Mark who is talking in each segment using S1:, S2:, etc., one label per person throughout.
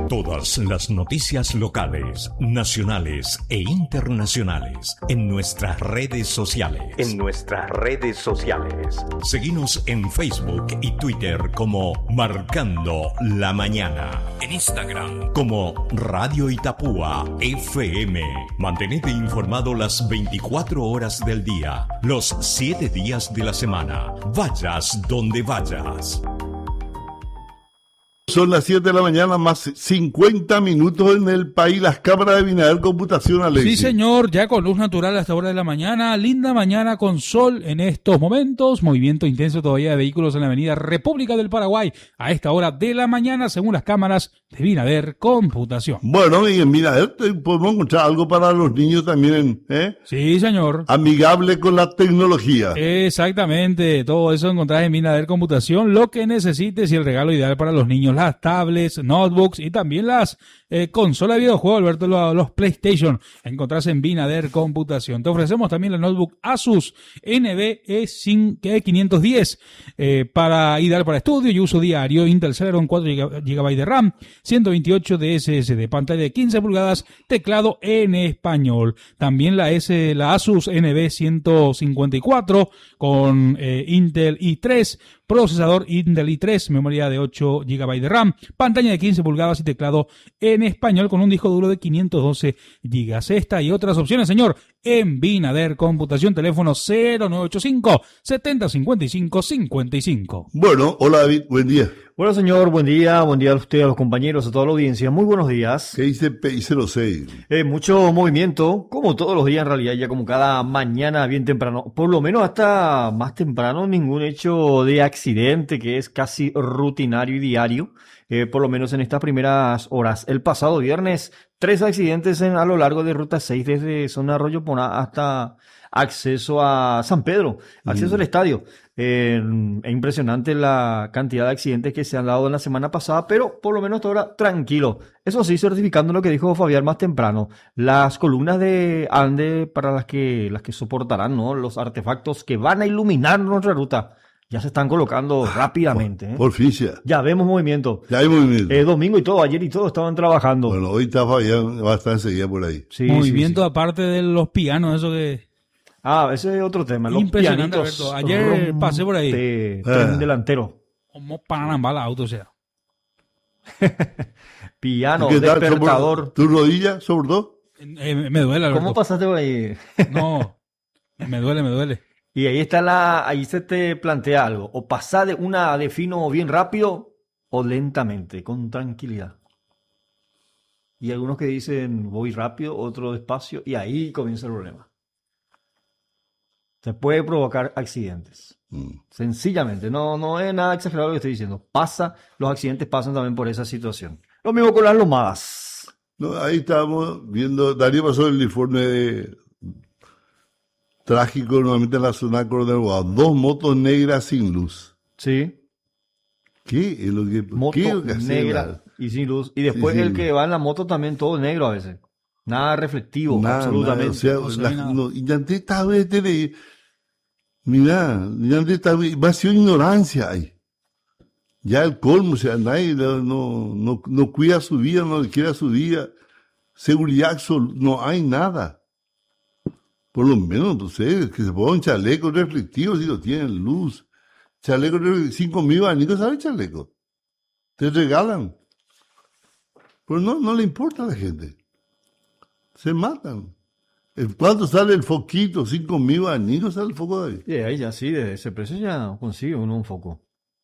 S1: Todas las noticias locales, nacionales e internacionales en nuestras redes sociales. Seguinos en Facebook y Twitter como Marcando la Mañana. En Instagram como Radio Itapúa FM. Mantenete informado las 24 horas del día, los 7 días de la semana. Vayas donde vayas.
S2: Son las 7 de la mañana, más 50 minutos en el país. Las cámaras de Binader Computación, Alexis.
S3: Sí, señor, ya con luz natural a esta hora de la mañana. Linda mañana con sol en estos momentos. Movimiento intenso todavía de vehículos en la avenida República del Paraguay a esta hora de la mañana, según las cámaras de Binader Computación.
S2: Bueno, y en Binader podemos encontrar algo para los niños también, ¿eh?
S3: Sí, señor.
S2: Amigable con la tecnología.
S3: Exactamente, todo eso encontrás en Binader Computación, lo que necesites y el regalo ideal para los niños, las tablets, notebooks y también las consolas de videojuegos, Alberto, los PlayStation, encontrás en Binader Computación. Te ofrecemos también la notebook Asus NVE510 ideal para estudio y uso diario, Intel Celeron 4 GB de RAM, 128 de SSD, pantalla de 15 pulgadas, teclado en español. También la Asus NV154 con Intel i3, procesador Intel i3, memoria de 8 GB de RAM, pantalla de 15 pulgadas y teclado en español con un disco duro de 512 GB. Esta y otras opciones, señor, en Binader Computación, teléfono 0985 7055 55.
S2: Bueno, hola David, buen día.
S4: Bueno, señor, buen día a usted, a los compañeros, a toda la audiencia. Muy buenos días.
S2: ¿Qué dice PI06?
S4: Mucho movimiento, como todos los días en realidad, ya como cada mañana bien temprano. Por lo menos hasta más temprano, ningún hecho de accidente que es casi rutinario y diario. Por lo menos en estas primeras horas. El pasado viernes, 3 accidentes a lo largo de Ruta 6, desde zona Arroyo Poná hasta acceso a San Pedro, acceso al estadio. Es impresionante la cantidad de accidentes que se han dado en la semana pasada, pero por lo menos hasta ahora tranquilo. Eso sí, certificando lo que dijo Fabián más temprano, las columnas de ande para las que soportarán, ¿no?, los artefactos que van a iluminar nuestra ruta. Ya se están colocando rápidamente.
S2: Por fin
S4: ya vemos movimiento.
S2: Ya hay movimiento.
S4: Domingo y todo, ayer y todo estaban trabajando.
S2: Bueno, hoy está Fabián, va a estar enseguida por ahí.
S3: Sí, movimiento sí. Aparte de los pianos, eso que...
S4: ese es otro tema. Los
S3: impresionante, Alberto. Ayer pasé por ahí.
S4: Tren delantero.
S3: Como para la auto, o sea.
S4: Piano, despertador.
S2: ¿Tu rodilla, sobre todo?
S3: Me duele, Alberto.
S4: ¿Cómo pasaste por ahí?
S3: No, me duele.
S4: Y ahí se te plantea algo. O pasar de fino bien rápido o lentamente, con tranquilidad. Y algunos que dicen voy rápido, otro despacio, y ahí comienza el problema. Se puede provocar accidentes. Sencillamente, no es nada exagerado lo que estoy diciendo. Los accidentes pasan también por esa situación. Lo mismo con las lomadas.
S2: No, ahí estábamos viendo, Darío pasó el informe trágico nuevamente en la zona de Coronel Guado. 2 motos negras sin luz.
S4: Sí.
S2: ¿Qué es lo que
S4: negra y sin luz? Y después el que va en la moto también todo negro a veces. Nada reflectivo, absolutamente.
S2: Va a ser ignorancia ahí. Ya el colmo, o sea, nadie no cuida su vida, no quiere su vida. Seguridad absoluta, no hay nada. Por lo menos, entonces, que se ponga un chaleco reflectivo si lo tienen, luz. Chaleco reflectivo, 5.000 abanicos, ¿sabes chaleco? Te regalan. Pero no le importa a la gente. Se matan. ¿Cuánto sale el foquito? 5.000 abanicos sale el foco de ahí.
S4: Y ahí ya sí, de ese precio ya consigue uno un foco.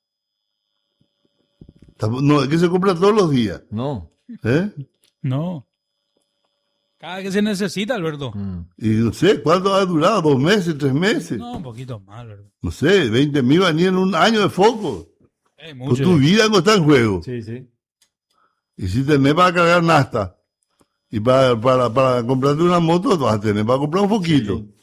S2: No, es que se compra todos los días.
S4: No.
S3: No. Cada que se necesita, Alberto.
S2: Y no sé, ¿cuánto ha durado? 2 meses, 3 meses.
S3: No, un poquito más, Alberto.
S2: No sé, 20.000 vanillas en un año de foco.
S3: Mucho.
S2: Tu vida no está en juego.
S4: Sí, sí.
S2: Y si tenés para cargar nafta y para comprarte una moto, vas a tener para comprar un foquito.
S4: Sí.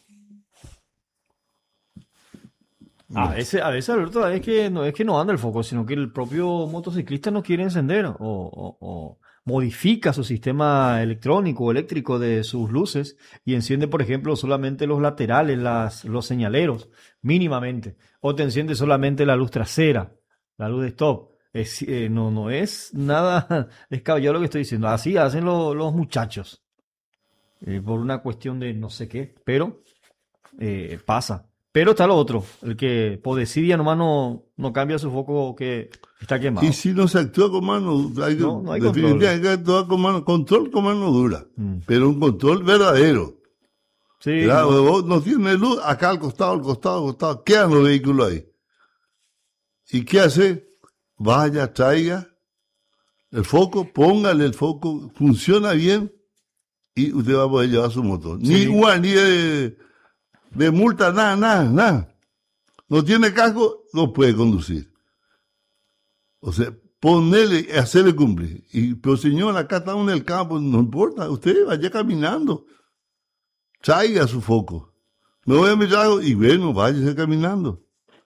S4: A veces, Alberto, es que no anda el foco, sino que el propio motociclista no quiere encender o modifica su sistema electrónico o eléctrico de sus luces y enciende, por ejemplo, solamente los laterales, los señaleros, mínimamente. O te enciende solamente la luz trasera, la luz de stop. no es nada descabellado lo que estoy diciendo. Así hacen los muchachos. Por una cuestión de no sé qué, pero pasa. Pero está lo otro, el que por desidia nomás no cambia su foco que está quemado.
S2: Y si no se actúa con mano,
S4: No hay
S2: definitivamente hay que actuar con mano, control con mano dura, pero un control verdadero.
S4: Sí,
S2: Vos no tienes luz, acá al costado, quedan los vehículos ahí. ¿Y qué hace? Vaya, traiga el foco, póngale el foco, funciona bien y usted va a poder llevar su motor.
S4: Sí.
S2: Ni guardia de multa, nada. No tiene casco, no puede conducir. O sea, ponerle, hacerle cumplir. Pero señor, acá estamos en el campo, no importa, usted vaya caminando. Traiga su foco. Me voy a mi trabajo y bueno, váyase caminando.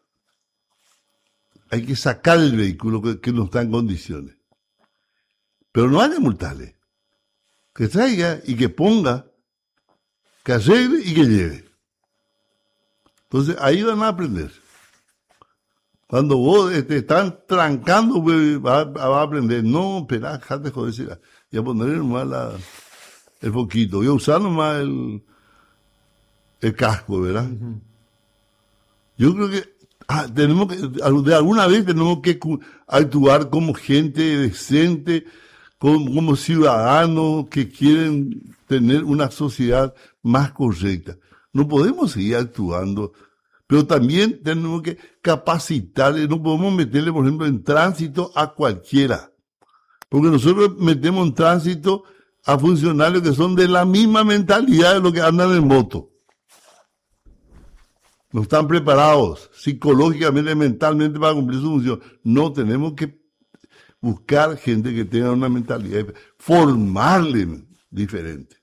S2: Hay que sacar el vehículo que no está en condiciones. Pero no hay que multarle. Que traiga y que ponga, que arregle y que lleve. Entonces ahí van a aprender. Cuando vos te están trancando, pues, vas a aprender. No, espera, déjate joder, y a ponerle nomás el foquito. Y a usar nomás el casco, ¿verdad? Uh-huh. Yo creo que tenemos que, de alguna vez tenemos que actuar como gente decente, como ciudadanos que quieren tener una sociedad más correcta. No podemos seguir actuando, pero también tenemos que capacitarle, no podemos meterle, por ejemplo, en tránsito a cualquiera, porque nosotros metemos en tránsito a funcionarios que son de la misma mentalidad de los que andan en moto. No están preparados psicológicamente, mentalmente para cumplir su función. No, tenemos que buscar gente que tenga una mentalidad, formarle diferente.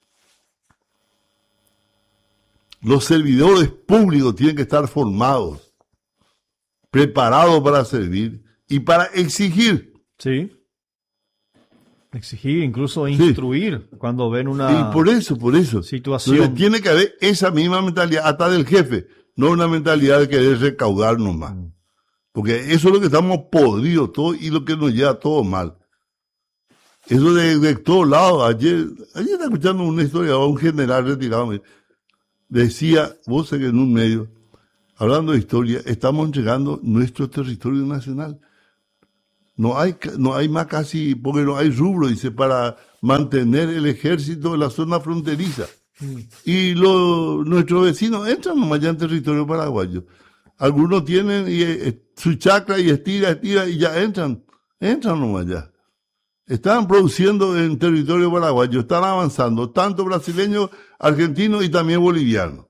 S2: Los servidores públicos tienen que estar formados, preparados para servir y para exigir.
S4: Sí. Exigir, incluso instruir cuando ven una
S2: y por eso
S4: situación.
S2: Entonces, tiene que haber esa misma mentalidad hasta del jefe, no una mentalidad de querer recaudar nomás. Porque eso es lo que estamos podridos todos y lo que nos lleva todo mal. Eso de todos lados. Ayer estaba escuchando una historia de un general retirado. Decía, vos sé que en un medio, hablando de historia, estamos entregando nuestro territorio nacional. No hay más casi, porque no hay rubro, dice, para mantener el ejército en la zona fronteriza. Y nuestros vecinos entran nomás ya en territorio paraguayo. Algunos tienen su chacra y estira y ya entran nomás ya. Están produciendo en territorio paraguayo, están avanzando, tanto brasileños, argentinos y también bolivianos.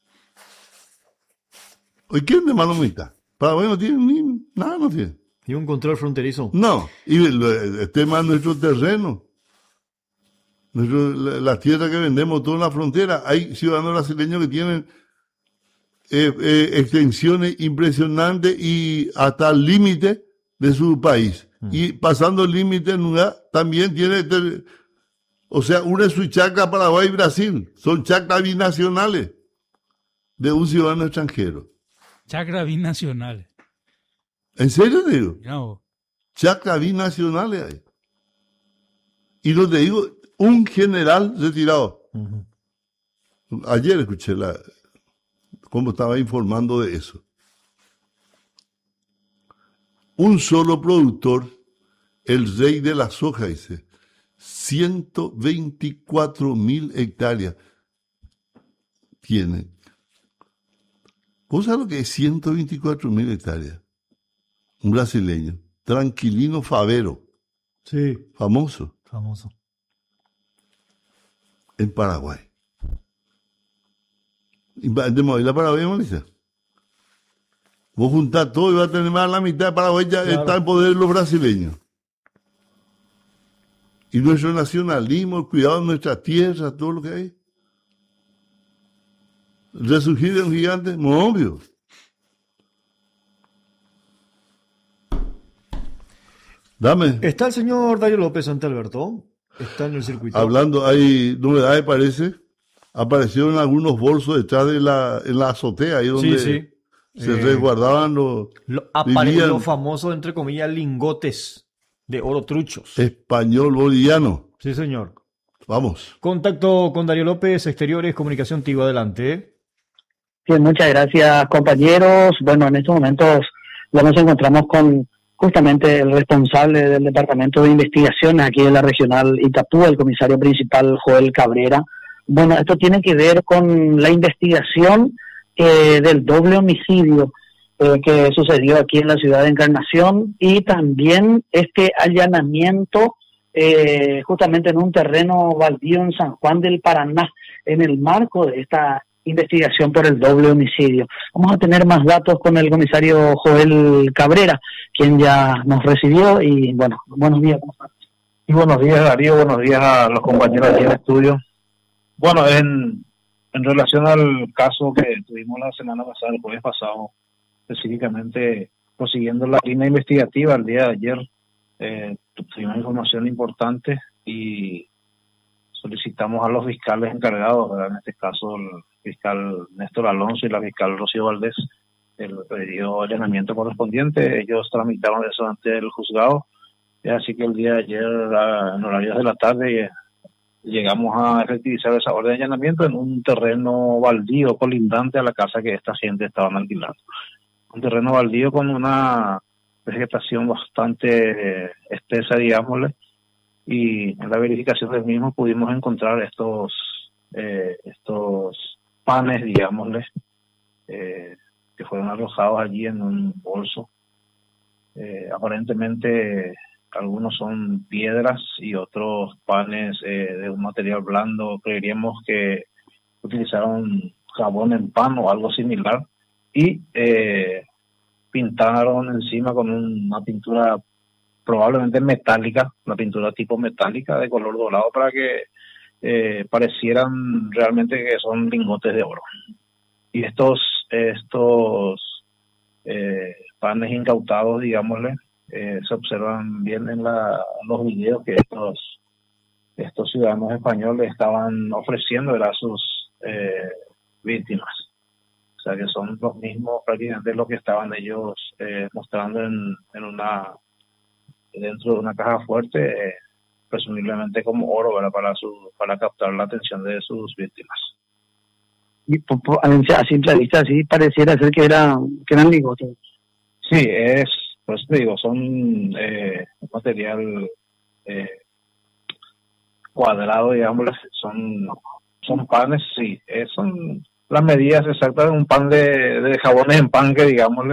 S2: ¿Hoy quién de malo está? Paraguay no tiene nada, no tiene.
S4: ¿Y un control fronterizo?
S2: No, y el tema de nuestro terreno. La tierra que vendemos toda en la frontera, hay ciudadanos brasileños que tienen extensiones impresionantes y hasta el límite de su país. Y pasando el límite también tiene, o sea, une su chacra Paraguay y Brasil. Son chacras binacionales de un ciudadano extranjero.
S3: Chacra binacionales.
S2: ¿En serio te digo?
S3: No.
S2: Chacras binacionales hay. Y no te digo, un general retirado. Uh-huh. Ayer escuché cómo estaba informando de eso. Un solo productor, el rey de la soja, dice, 124.000 hectáreas tiene. ¿Vos sabés lo que es 124.000 hectáreas? Un brasileño, Tranquilino Favero.
S4: Sí.
S2: Famoso. En Paraguay. ¿De Movila Paraguay, Melissa? Vos juntás todo y vas a tener más de la mitad de Paraguay, ya claro. Está en poder los brasileños. Y nuestro nacionalismo, el cuidado de nuestra tierra, todo lo que hay. Resurgir de un gigante, muy obvio. Dame.
S4: ¿Está el señor Darío López ante Alberto? Está en el circuito.
S2: Hablando, hay novedades, parece. Aparecieron algunos bolsos detrás en la azotea, ahí donde.
S4: Sí.
S2: Se resguardaban
S4: Aparecen los famosos, entre comillas, lingotes de oro truchos.
S2: Español boliviano.
S4: Sí, señor.
S2: Vamos.
S4: Contacto con Darío López, Exteriores, Comunicación Tigo, adelante.
S5: Bien, muchas gracias, compañeros. Bueno, en estos momentos ya nos encontramos con justamente el responsable del Departamento de Investigaciones aquí de la Regional Itapúa, el comisario principal Joel Cabrera. Bueno, esto tiene que ver con la investigación del doble homicidio que sucedió aquí en la ciudad de Encarnación y también este allanamiento justamente en un terreno baldío en San Juan del Paraná, en el marco de esta investigación por el doble homicidio. Vamos a tener más datos con el comisario Joel Cabrera, quien ya nos recibió y bueno, buenos días. ¿Cómo estás?
S6: Y buenos días, Darío, buenos días a los compañeros aquí en el estudio. Bueno, en relación al caso que tuvimos la semana pasada, el jueves pasado, específicamente prosiguiendo la línea investigativa, el día de ayer tuvimos información importante y solicitamos a los fiscales encargados, ¿verdad? En este caso el fiscal Néstor Alonso y la fiscal Rocío Valdés, el pedido de allanamiento correspondiente. Ellos tramitaron eso ante el juzgado, así que el día de ayer, en horarios de la tarde, llegamos a efectivizar esa orden de allanamiento en un terreno baldío colindante a la casa que esta gente estaban alquilando. Un terreno baldío con una vegetación bastante espesa, digámosle, y en la verificación del mismo pudimos encontrar estos panes, digámosle, que fueron arrojados allí en un bolso. Aparentemente algunos son piedras y otros panes de un material blando. Creeríamos que utilizaron jabón en pan o algo similar y pintaron encima con una pintura probablemente metálica, una pintura tipo metálica de color dorado para que parecieran realmente que son lingotes de oro. Y estos panes incautados, digámosle, se observan bien en los videos que estos ciudadanos españoles estaban ofreciendo a sus víctimas. O sea que son los mismos prácticamente lo que estaban ellos mostrando dentro de una caja fuerte, presumiblemente como oro, ¿verdad? Para captar la atención de sus víctimas.
S5: Y a simple vista así pareciera ser que eran lingotes.
S6: Sí, pues te digo, son material cuadrado, digamos, son panes, sí, son las medidas exactas de un pan de jabones en pan que, digámosle,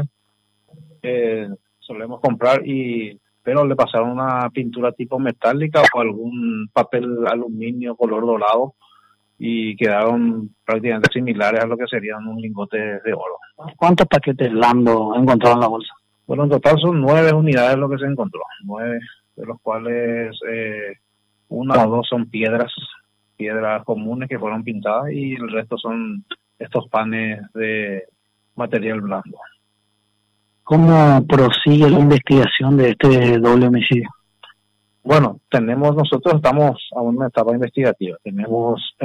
S6: solemos comprar, pero le pasaron una pintura tipo metálica o algún papel aluminio color dorado y quedaron prácticamente similares a lo que serían un lingote de oro.
S5: ¿Cuántos paquetes blando encontraron en la bolsa?
S6: Bueno, en total son 9 unidades lo que se encontró, 9, de los cuales 1 o 2 son piedras comunes que fueron pintadas y el resto son estos panes de material blando.
S5: ¿Cómo prosigue la investigación de este doble homicidio?
S6: Bueno, nosotros estamos aún en una etapa investigativa, tenemos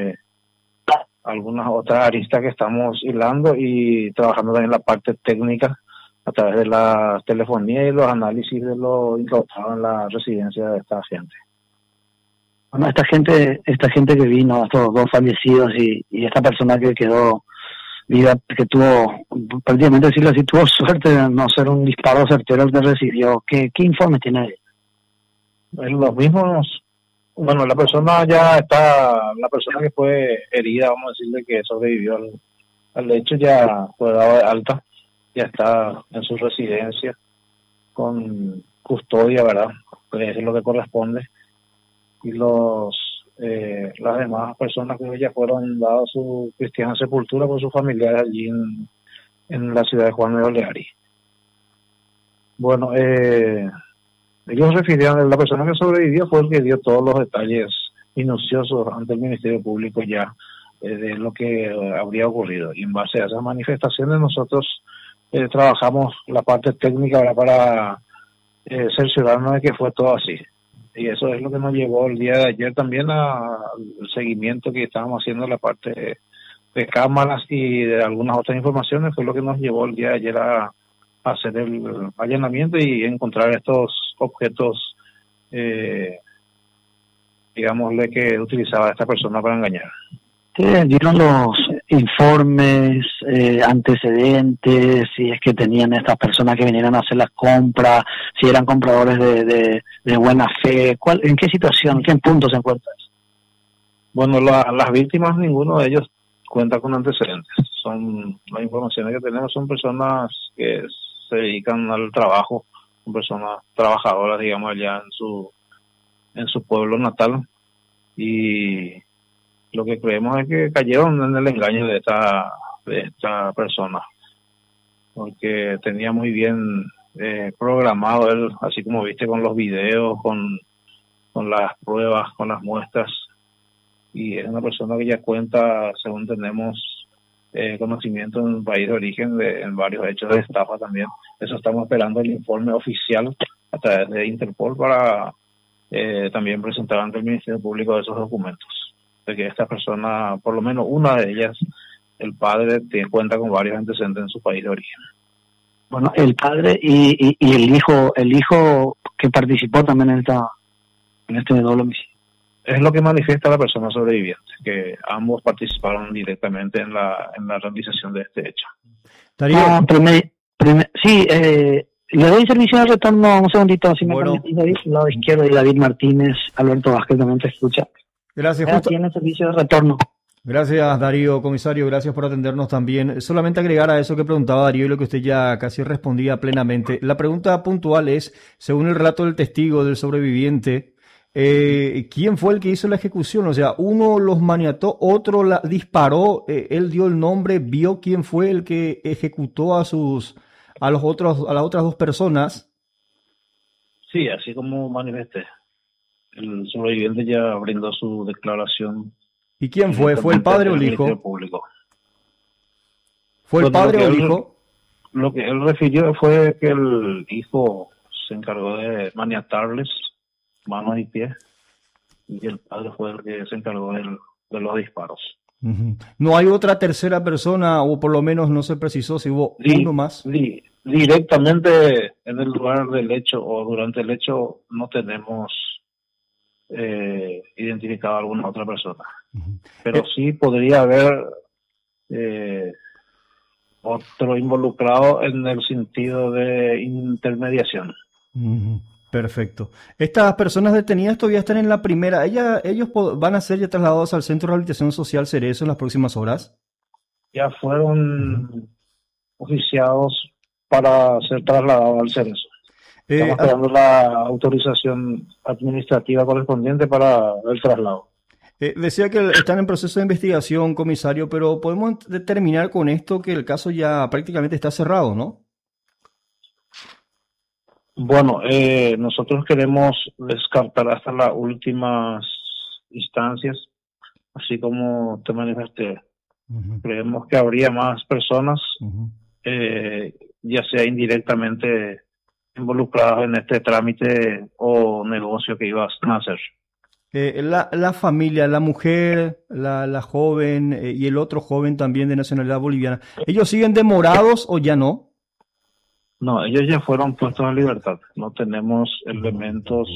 S6: algunas otras aristas que estamos hilando y trabajando también en la parte técnica a través de la telefonía y los análisis de lo incautado en la residencia de esta gente.
S5: Bueno, esta gente que vino, estos 2 fallecidos y esta persona que quedó viva, que tuvo, prácticamente decirlo así, tuvo suerte de no ser un disparo certero el que recibió. ¿Qué informe tiene ahí?
S6: Los mismos, bueno, la persona que fue herida, vamos a decirle que sobrevivió al hecho, ya fue dado de alta, ya está en su residencia con custodia, ¿verdad? Es lo que corresponde. Y las demás personas que ya fueron dadas su cristiana sepultura por sus familiares allí en la ciudad de Juan de Oleari. Bueno, ellos refirieron, la persona que sobrevivió fue el que dio todos los detalles minuciosos ante el Ministerio Público ya de lo que habría ocurrido. Y en base a esas manifestaciones nosotros trabajamos la parte técnica para cerciorarnos de que fue todo así. Y eso es lo que nos llevó el día de ayer también al seguimiento que estábamos haciendo en la parte de cámaras y de algunas otras informaciones fue lo que nos llevó el día de ayer a hacer el allanamiento y encontrar estos objetos, digámosle, que utilizaba esta persona para engañar.
S5: ¿Ustedes dieron los informes, antecedentes, si es que tenían estas personas que vinieran a hacer las compras, si eran compradores de buena fe? ¿En qué situación, en qué punto se encuentran?
S6: Bueno, las víctimas, ninguno de ellos cuenta con antecedentes. Las informaciones que tenemos son personas que se dedican al trabajo, son personas trabajadoras, digamos, allá en su pueblo natal, y lo que creemos es que cayeron en el engaño de esta persona, porque tenía muy bien programado él, así como viste, con los videos, con las pruebas, con las muestras, y es una persona que ya cuenta, según tenemos conocimiento en el país de origen, en varios hechos de estafa también. Eso estamos esperando el informe oficial a través de Interpol para también presentar ante el Ministerio Público esos documentos, de que esta persona, por lo menos una de ellas, el padre, tiene cuenta con varios antecedentes en su país de origen.
S5: Bueno, el padre y el hijo que participó también en este doble homicidio.
S6: Es lo que manifiesta la persona sobreviviente, que ambos participaron directamente en la realización de este hecho.
S4: Darío.
S5: Sí, le doy servicio de retorno un segundito, si me permitís, David, al lado izquierdo, y David Martínez, Alberto Vázquez también te escucha.
S4: Gracias.
S5: Tiene servicio de retorno.
S4: Gracias, Darío, comisario, gracias por atendernos también. Solamente agregar a eso que preguntaba Darío y lo que usted ya casi respondía plenamente. La pregunta puntual es, según el relato del testigo, del sobreviviente, ¿quién fue el que hizo la ejecución? O sea, uno los maniató, otro la disparó, él dio el nombre, vio quién fue el que ejecutó a las otras dos personas.
S6: Sí, así como manifesté. El sobreviviente ya brindó su declaración.
S4: ¿Y quién fue? ¿Fue el padre o el hijo? ¿Fue el padre o el hijo?
S6: Lo que él refirió fue que el hijo se encargó de maniatarles manos y pies, y el padre fue el que se encargó de los disparos.
S4: Uh-huh. ¿No hay otra tercera persona, o por lo menos no se precisó si hubo uno más?
S6: Directamente en el lugar del hecho o durante el hecho no tenemos identificado a alguna otra persona. Uh-huh. Pero sí podría haber otro involucrado en el sentido de intermediación.
S4: Uh-huh. Perfecto. Estas personas detenidas todavía están en la primera. ¿Ellos van a ser ya trasladados al Centro de Rehabilitación Social Cerezo en las próximas horas?
S6: Ya fueron oficiados para ser trasladados al Cerezo. Estamos esperando la autorización administrativa correspondiente para el traslado.
S4: Decía que están en proceso de investigación, comisario, pero podemos determinar con esto que el caso ya prácticamente está cerrado, ¿no?
S6: Bueno, nosotros queremos descartar hasta las últimas instancias, así como te manifesté. Uh-huh. Creemos que habría más personas, uh-huh, ya sea indirectamente involucradas en este trámite o negocio que ibas a hacer.
S4: La familia, la mujer, la joven y el otro joven también de nacionalidad boliviana, ¿ellos siguen demorados o ya no?
S6: No, ellos ya fueron puestos en libertad. No tenemos elementos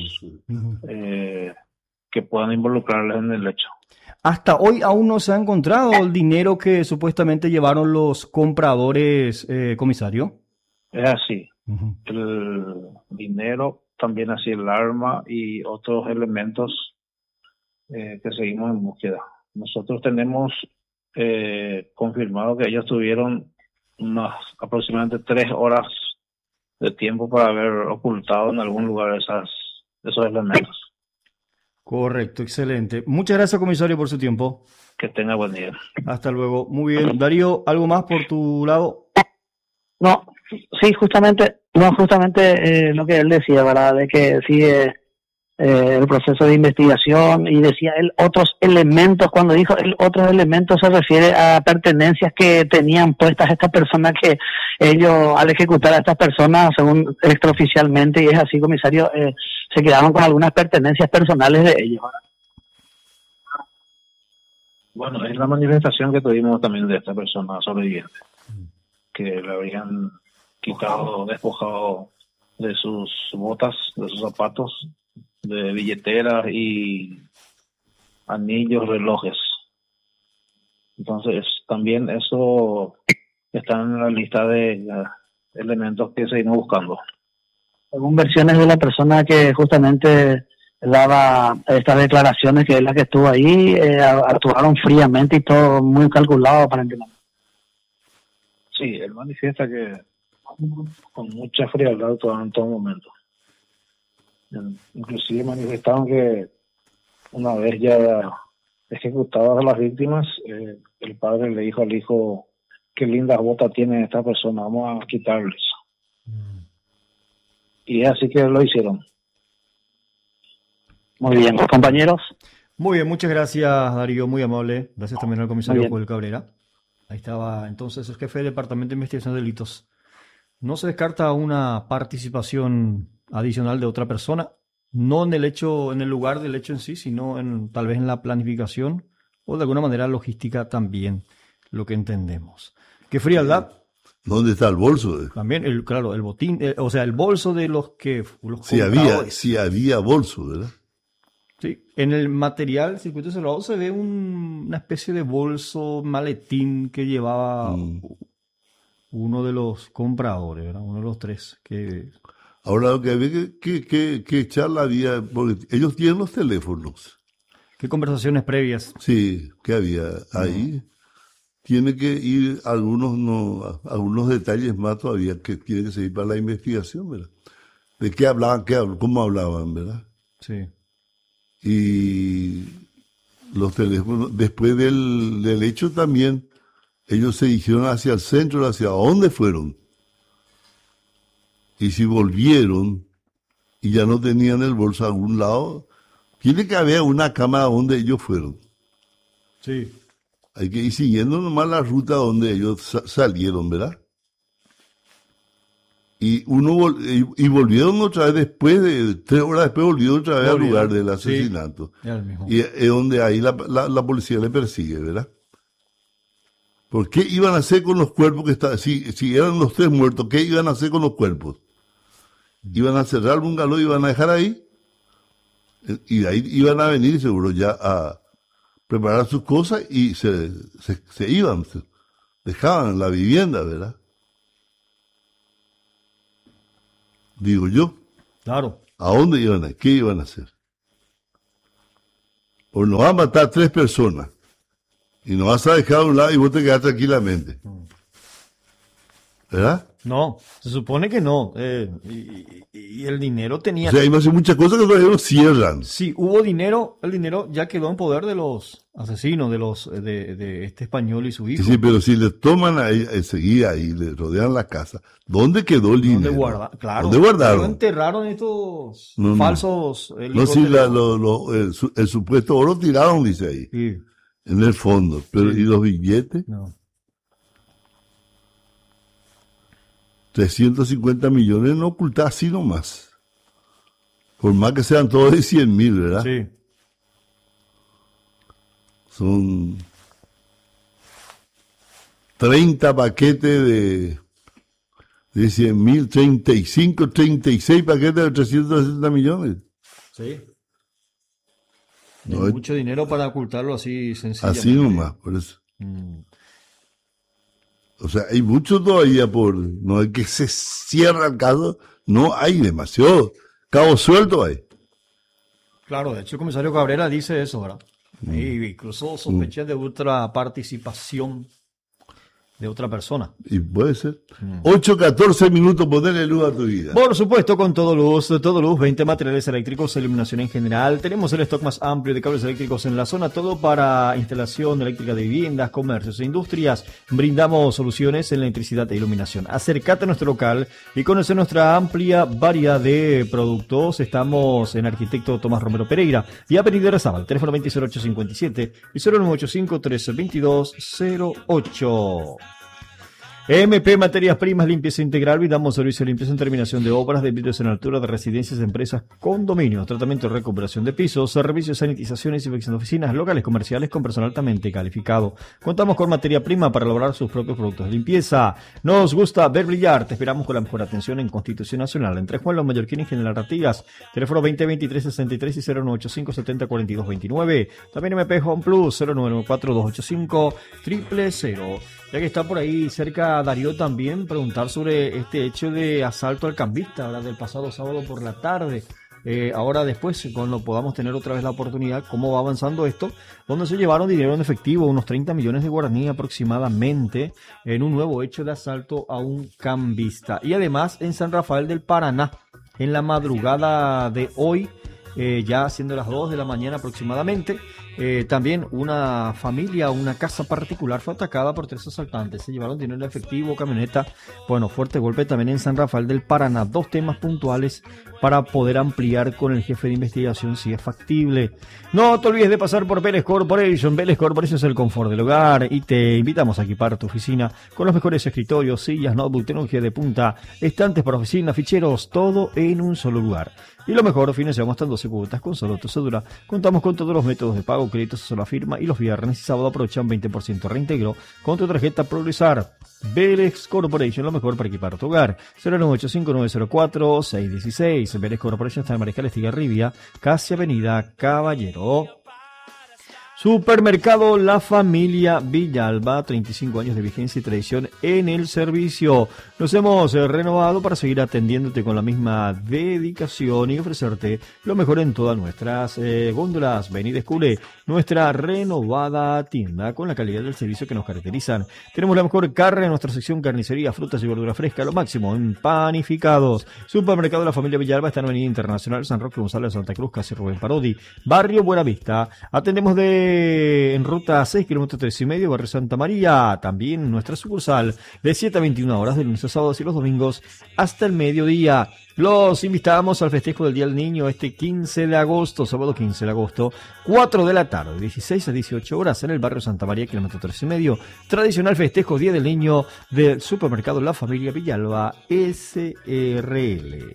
S6: que puedan involucrarles en el hecho.
S4: Hasta hoy aún no se ha encontrado el dinero que supuestamente llevaron los compradores, comisario.
S6: Es así. Uh-huh. El dinero, también así el arma y otros elementos que seguimos en búsqueda. Nosotros tenemos confirmado que ellos tuvieron unas aproximadamente 3 horas de tiempo para haber ocultado en algún lugar esos elementos.
S4: Correcto, excelente. Muchas gracias, comisario, por su tiempo.
S6: Que tenga buen día.
S4: Hasta luego. Muy bien. Darío, ¿algo más por tu lado?
S5: No, sí, justamente lo que él decía, ¿verdad? De que sigue el proceso de investigación, y decía él otros elementos. Cuando dijo él otros elementos se refiere a pertenencias que tenían puestas estas personas, que ellos al ejecutar a estas personas, según extraoficialmente, y es así, comisario, se quedaron con algunas pertenencias personales de ellos, ¿verdad?
S6: Bueno, es la manifestación que tuvimos también de esta persona sobreviviente, que le habían quitado, despojado de sus botas, de sus zapatos, de billeteras y anillos, relojes. Entonces, también eso está en la lista de elementos que seguimos buscando.
S5: Según versiones de la persona que justamente daba estas declaraciones, que es la que estuvo ahí, actuaron fríamente y todo muy calculado aparentemente.
S6: Sí, él manifiesta que con mucha frialdad actuaron en todo momento. Inclusive manifestaron que una vez ya ejecutadas a las víctimas, el padre le dijo al hijo: qué lindas botas tiene esta persona, vamos a quitarles. Y es así que lo hicieron.
S5: Muy bien, compañeros.
S4: Muy bien, muchas gracias, Darío, muy amable. Gracias también al comisario Joel Cabrera. Ahí estaba entonces el jefe del Departamento de Investigación de Delitos. No se descarta una participación adicional de otra persona, no en el hecho, en el lugar del hecho en sí, sino tal vez en la planificación o de alguna manera logística también, lo que entendemos. Qué frialdad.
S2: ¿Dónde está el bolso?
S4: También, claro, el botín, o sea, el bolso de los que...
S2: Sí había bolso, ¿verdad?
S4: Sí, en el material circuito cerrado se ve una especie de bolso, maletín que llevaba uno de los compradores, ¿verdad? Uno de los tres.
S2: Ahora lo que había que charla había, porque ellos tienen los teléfonos.
S4: ¿Qué conversaciones previas?
S2: Sí, que había ahí. Tiene que ir algunos detalles más todavía que tiene que seguir para la investigación, ¿verdad? De qué hablaban, cómo hablaban, ¿verdad?
S4: Sí.
S2: Y los teléfonos, después del hecho también, ellos se dirigieron hacia el centro, hacia dónde fueron. Y si volvieron y ya no tenían el bolso a algún lado, tiene que haber una cámara donde ellos fueron.
S4: Sí.
S2: Hay que ir siguiendo nomás la ruta donde ellos salieron, ¿verdad? Y volvieron otra vez después 3 horas después, volvieron otra vez al lugar del asesinato.
S4: Sí,
S2: y es donde ahí la policía le persigue, ¿verdad? ¿Por qué iban a hacer con los cuerpos que estaban? Si eran los 3 muertos, ¿qué iban a hacer con los cuerpos? Iban a cerrar el bungalow y iban a dejar ahí. Y de ahí iban a venir seguro ya a preparar sus cosas y se iban, dejaban la vivienda, ¿verdad? Digo yo.
S4: Claro.
S2: ¿A dónde iban a ir? ¿Qué iban a hacer? Pues nos van a matar 3 personas y nos vas a dejar a un lado y vos te quedás tranquilamente. ¿Verdad?
S4: No, se supone que no. Y el dinero tenía...
S2: O sea, hay muchas cosas que todavía no cierran.
S4: Sí, hubo dinero, el dinero ya quedó en poder de los asesinos, de este español y su hijo.
S2: Sí, pero si le toman enseguida y le rodean la casa, ¿dónde quedó el dinero?
S4: Claro,
S2: ¿Dónde guardaron?
S4: Enterraron estos falsos...
S2: No, sí, el supuesto oro tiraron, dice ahí.
S4: Sí.
S2: En el fondo. Pero ¿y los billetes?
S4: No.
S2: 350 millones no oculta así nomás. Por más que sean todos de 100.000, ¿verdad?
S4: Sí.
S2: Son 30 paquetes de 100.000, 35, 36 paquetes de 360 millones.
S4: Sí. No hay mucho dinero para ocultarlo así sencillamente.
S2: Así nomás, por eso. O sea, hay mucho todavía no es que se cierra el caso, no hay demasiado. Cabo suelto hay.
S4: Claro, de hecho el comisario Cabrera dice eso, ¿verdad? Y incluso sospecha de otra participación de otra persona.
S2: Y puede ser. 8:14 minutos, ponerle luz a tu vida.
S4: Por supuesto, con todo luz, 20 materiales eléctricos, iluminación en general. Tenemos el stock más amplio de cables eléctricos en la zona, todo para instalación eléctrica de viviendas, comercios e industrias. Brindamos soluciones en electricidad e iluminación. Acércate a nuestro local y conoce nuestra amplia variedad de productos. Estamos en Arquitecto Tomás Romero Pereira y Avenida Rezaba, el teléfono 20857 y 0985-132208. MP Materias Primas, limpieza integral, brindamos servicio de limpieza en terminación de obras de vidrios en altura de residencias, empresas, condominios, tratamiento y recuperación de pisos, servicios de sanitización y desinfección de oficinas, locales comerciales con personal altamente calificado. Contamos con materia prima para elaborar sus propios productos de limpieza. Nos gusta ver brillar, te esperamos con la mejor atención en Constitución Nacional, entre Juan Los Mallorquín y General Artigas, teléfono 2023-63 y 0985-704229. También MP Home Plus, 0994-285-000. Ya que está por ahí cerca Darío también, preguntar sobre este hecho de asalto al cambista, ¿verdad? Del pasado sábado por la tarde. Ahora después, cuando podamos tener otra vez la oportunidad, cómo va avanzando esto, donde se llevaron dinero en efectivo, unos 30 millones de guaraní aproximadamente, en un nuevo hecho de asalto a un cambista. Y además en San Rafael del Paraná, en la madrugada de hoy, ya siendo las 2 de la mañana aproximadamente, también una familia, una casa particular fue atacada por 3 asaltantes. Se llevaron dinero en efectivo, camioneta. Bueno, fuerte golpe también en San Rafael del Paraná. 2 temas puntuales para poder ampliar con el jefe de investigación si es factible. No te olvides de pasar por Vélez Corporation. Vélez Corporation es el confort del hogar y te invitamos a equipar tu oficina con los mejores escritorios, sillas, notebook, tecnología de punta, estantes para oficina, ficheros, todo en un solo lugar. Y lo mejor, financiamos hasta 12 cuotas con solo tu cédula. Contamos con todos los métodos de pago, créditos a sola firma, y los viernes y sábado aprovechan 20% reintegro con tu tarjeta Progresar. Vélez Corporation, lo mejor para equipar tu hogar. 098-5904-616. Vélez Corporation está en Mariscal Estigarribia, casi Avenida Caballero. Supermercado La Familia Villalba, 35 años de vigencia y tradición en el servicio. Nos hemos renovado para seguir atendiéndote con la misma dedicación y ofrecerte lo mejor en todas nuestras góndolas. Ven y descubre nuestra renovada tienda con la calidad del servicio que nos caracterizan. Tenemos la mejor carne en nuestra sección carnicería, frutas y verdura fresca, lo máximo en panificados. Supermercado La Familia Villalba está en Avenida Internacional San Roque González, Santa Cruz, casi Rubén Parodi, Barrio Buenavista. Atendemos en ruta 6 kilómetros 3,5, Barrio Santa María. También nuestra sucursal de 7 a 21 horas de lunes a sábados y los domingos hasta el mediodía. Los invitamos al festejo del Día del Niño este 15 de agosto, sábado 15 de agosto, 4 de la tarde, 16 a 18 horas en el barrio Santa María, kilómetro 3,5. Tradicional festejo Día del Niño del Supermercado La Familia Villalba SRL.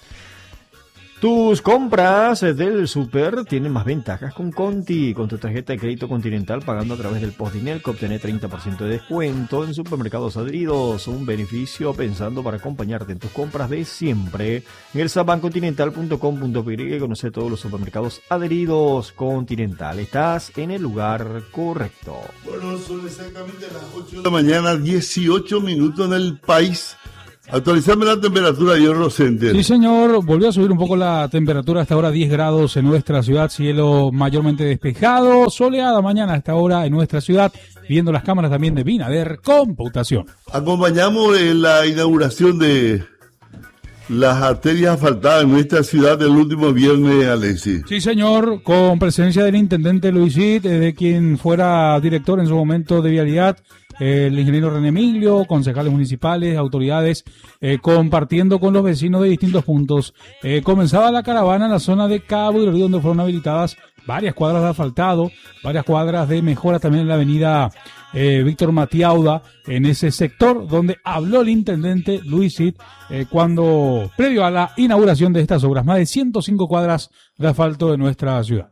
S4: Tus compras del super tienen más ventajas con Conti. Con tu tarjeta de crédito Continental, pagando a través del Postdinelco, obtener 30% de descuento en supermercados adheridos. Un beneficio pensando para acompañarte en tus compras de siempre. Ingresa a bancontinental.com.py y conoce todos los supermercados adheridos Continental. Estás en el lugar correcto.
S2: Bueno, son exactamente las 8 de la mañana, 18 minutos en el país. Actualizame la temperatura, John Rosente.
S3: Sí, señor, volvió a subir un poco la temperatura, hasta ahora 10 grados en nuestra ciudad, cielo mayormente despejado, soleada mañana a esta hora en nuestra ciudad, viendo las cámaras también de Binader Computación.
S2: Acompañamos en la inauguración de las arterias asfaltadas en nuestra ciudad el último viernes, Alexis.
S3: Sí, señor, con presencia del intendente Luisit, de quien fuera director en su momento de vialidad, el ingeniero René Miglio, concejales municipales, autoridades, compartiendo con los vecinos de distintos puntos. Comenzaba la caravana en la zona de Cabo y Río, donde fueron habilitadas varias cuadras de asfaltado, varias cuadras de mejora también en la avenida Víctor Matiauda, en ese sector donde habló el intendente Luisit cuando, previo a la inauguración de estas obras, más de 105 cuadras de asfalto de nuestra ciudad.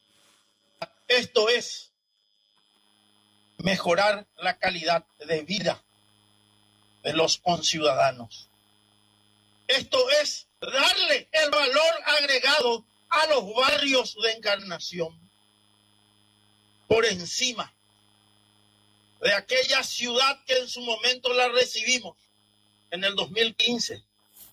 S7: Esto es mejorar la calidad de vida de los conciudadanos. Esto es darle el valor agregado a los barrios de Encarnación por encima de aquella ciudad que en su momento la recibimos en el 2015.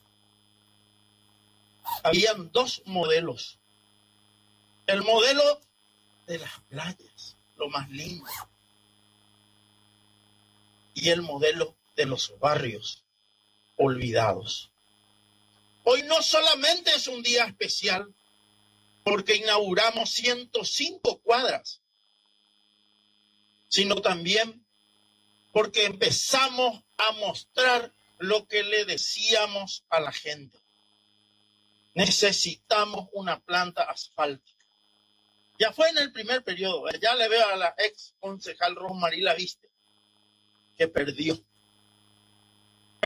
S7: Habían 2 modelos. El modelo de las playas, lo más lindo, y el modelo de los barrios olvidados. Hoy no solamente es un día especial porque inauguramos 105 cuadras, sino también porque empezamos a mostrar lo que le decíamos a la gente. Necesitamos una planta asfáltica. Ya fue en el primer periodo, ya le veo a la ex concejal Rosmarie Laviste, que perdió.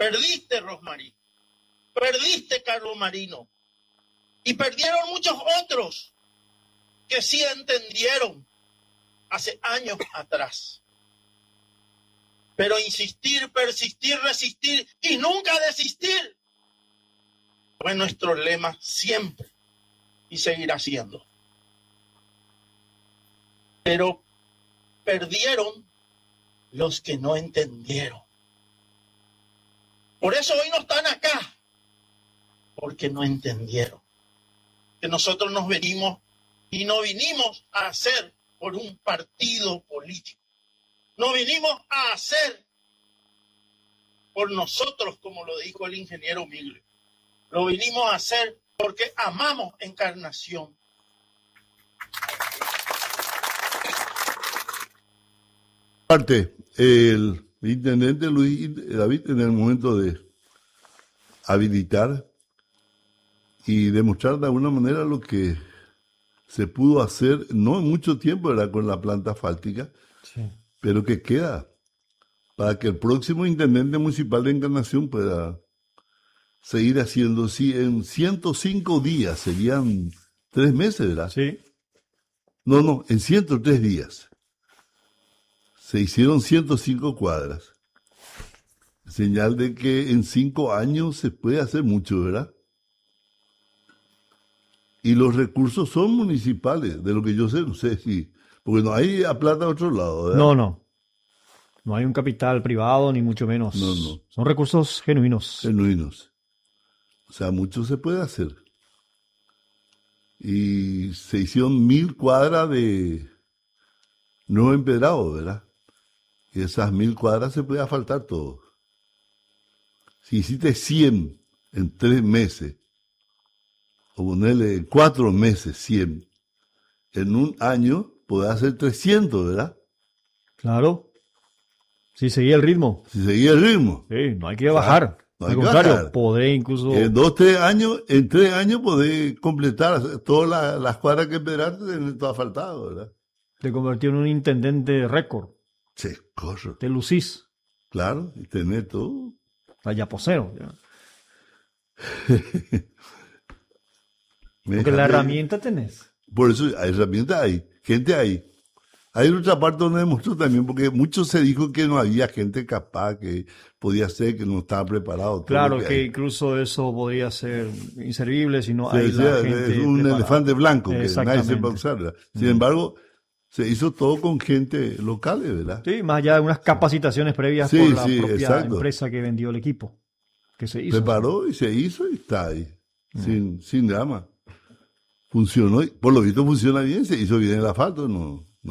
S7: Perdiste, Rosmarín. Perdiste, Carlos Marino. Y perdieron muchos otros que sí entendieron hace años atrás. Pero insistir, persistir, resistir y nunca desistir fue nuestro lema siempre y seguirá siendo. Pero perdieron los que no entendieron. Por eso hoy no están acá, porque no entendieron que nosotros nos venimos y no vinimos a hacer por un partido político. No vinimos a hacer por nosotros, como lo dijo el ingeniero Miglio. Lo vinimos a hacer porque amamos Encarnación.
S2: Aparte, el intendente Luis David, en el momento de habilitar y demostrar de alguna manera lo que se pudo hacer, no en mucho tiempo, ¿verdad?, con la planta asfáltica, sí, pero que queda para que el próximo intendente municipal de Encarnación pueda seguir haciendo. Sí, en 105 días, serían 3 meses, ¿verdad?
S4: Sí.
S2: No, en 103 días. Se hicieron 105 cuadras. Señal de que en 5 años se puede hacer mucho, ¿verdad? Y los recursos son municipales, de lo que yo sé, no sé si... Porque no hay a plata a otro lado, ¿verdad?
S4: No. No hay un capital privado, ni mucho menos.
S2: No.
S4: Son recursos genuinos.
S2: Genuinos. O sea, mucho se puede hacer. Y se hicieron 1000 cuadras de nuevo empedrado, ¿verdad? Y esas 1000 cuadras se puede asfaltar todo. Si hiciste 100 en 3 meses, o ponerle en 4 meses 100, en un año podés hacer 300, ¿verdad?
S4: Claro. Si seguía el ritmo.
S2: Si seguía el ritmo.
S4: Sí, no hay que bajar.
S2: No hay
S4: Al
S2: que
S4: contrario,
S2: bajar.
S4: podés incluso...
S2: En 3 años podés completar todas las cuadras que empedraste, tener todo asfaltado, ¿verdad?
S4: Te convirtió en un intendente récord.
S2: Sí, correcto.
S4: Te lucís.
S2: Claro, y tener todo.
S4: Rayaposero. Porque la herramienta tenés.
S2: Por eso hay herramientas, hay gente ahí. Hay otra parte donde demostró también, porque mucho se dijo que no había gente capaz, que podía ser, que no estaba preparado.
S4: Claro, que incluso eso podría ser inservible si no
S2: hay
S4: la gente
S2: es un
S4: preparada.
S2: Elefante blanco que nadie sepa usar, ¿verdad? Sin embargo, se hizo todo con gente local, ¿verdad?
S4: Sí, más allá de unas capacitaciones previas por la propia
S2: exacto.
S4: empresa que vendió el equipo. Que se hizo.
S2: Preparó y se hizo y está ahí, sin drama. Funcionó, por lo visto funciona bien, se hizo bien el asfalto, no